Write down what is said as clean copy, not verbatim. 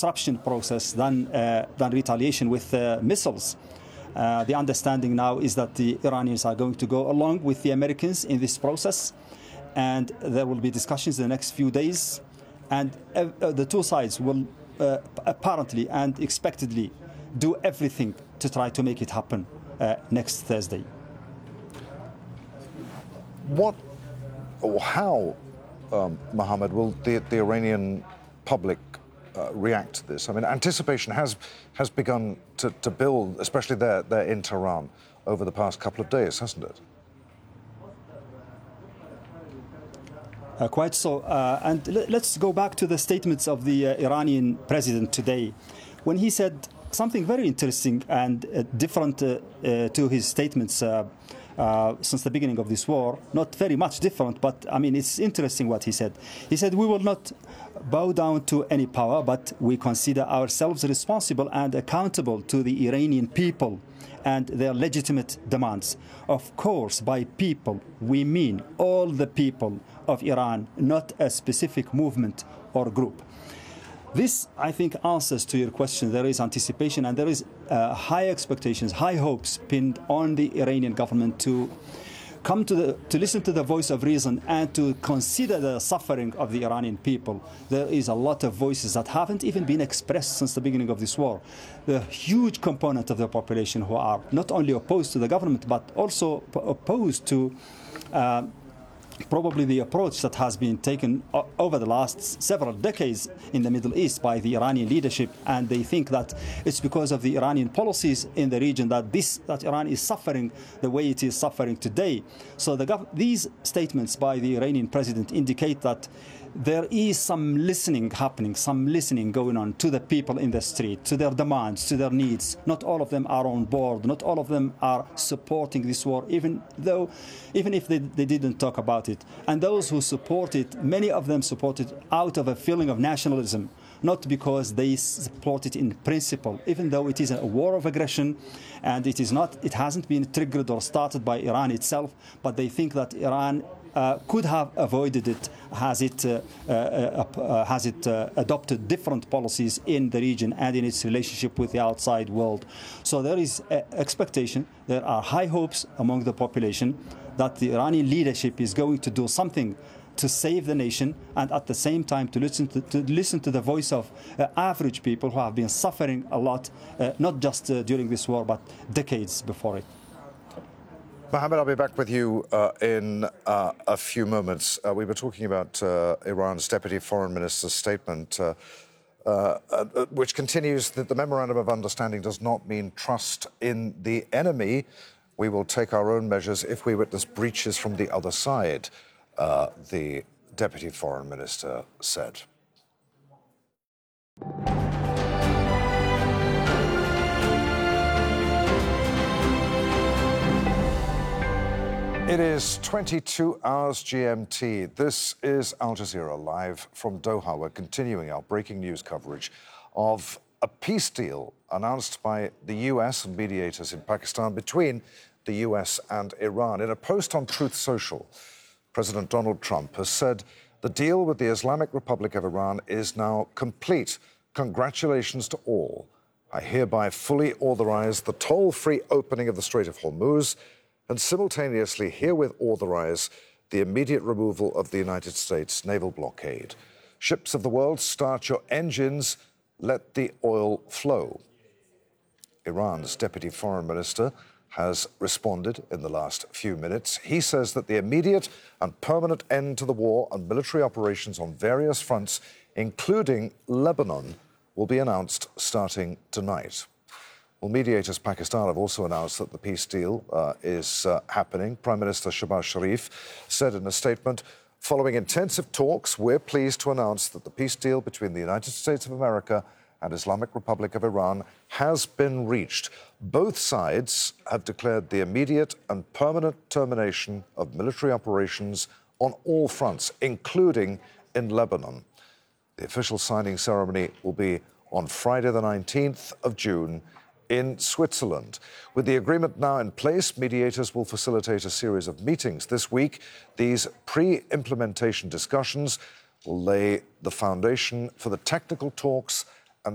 disruption process than retaliation with missiles. The understanding now is that the Iranians are going to go along with the Americans in this process, and there will be discussions in the next few days, and the two sides will apparently and expectedly do everything to try to make it happen next Thursday. What or how, Mohammed, will the Iranian public react to this? I mean, anticipation has begun to build, especially there in Tehran, over the past couple of days, hasn't it? Quite so. And let's go back to the statements of the Iranian president today, when he said something very interesting and different to his statements since the beginning of this war. Not very much different, but I mean, it's interesting what he said. He said, "We will not bow down to any power, but we consider ourselves responsible and accountable to the Iranian people and their legitimate demands. Of course, by people, we mean all the people of Iran, not a specific movement or group." This, I think, answers to your question. There is anticipation and there is high expectations, high hopes pinned on the Iranian government to come to listen to the voice of reason and to consider the suffering of the Iranian people. There is a lot of voices that haven't even been expressed since the beginning of this war. The huge component of the population who are not only opposed to the government, but also opposed to probably the approach that has been taken over the last several decades in the Middle East by the Iranian leadership, and they think that it's because of the Iranian policies in the region that Iran is suffering the way it is suffering today. So these statements by the Iranian president indicate that there is some listening happening, some listening going on to the people in the street, to their demands, to their needs. Not all of them are on board. Not all of them are supporting this war, even if they didn't talk about it. And those who support it, many of them support it out of a feeling of nationalism, not because they support it in principle, even though it is a war of aggression and it hasn't been triggered or started by Iran itself, but they think that Iran could have avoided it has it adopted different policies in the region and in its relationship with the outside world. So there is expectation, there are high hopes among the population that the Iranian leadership is going to do something to save the nation, and at the same time to listen to the voice of average people who have been suffering a lot, not just during this war, but decades before it. Mohammed, I'll be back with you in a few moments. We were talking about Iran's Deputy Foreign Minister's statement, which continues that the Memorandum of Understanding does not mean trust in the enemy. We will take our own measures if we witness breaches from the other side, the Deputy Foreign Minister said. It is 22 hours GMT. This is Al Jazeera live from Doha. We're continuing our breaking news coverage of a peace deal announced by the US and mediators in Pakistan between the US and Iran. In a post on Truth Social, President Donald Trump has said the deal with the Islamic Republic of Iran is now complete. Congratulations to all. I hereby fully authorize the toll-free opening of the Strait of Hormuz and simultaneously herewith authorize the immediate removal of the United States naval blockade. Ships of the world, start your engines, let the oil flow. Iran's Deputy Foreign Minister has responded in the last few minutes. He says that the immediate and permanent end to the war and military operations on various fronts, including Lebanon, will be announced starting tonight. Well, mediators Pakistan have also announced that the peace deal is happening. Prime Minister Shehbaz Sharif said in a statement, following intensive talks, we're pleased to announce that the peace deal between the United States of America and Islamic Republic of Iran has been reached. Both sides have declared the immediate and permanent termination of military operations on all fronts, including in Lebanon. The official signing ceremony will be on Friday, the 19th of June, in Switzerland. With the agreement now in place, mediators will facilitate a series of meetings this week. These pre-implementation discussions will lay the foundation for the technical talks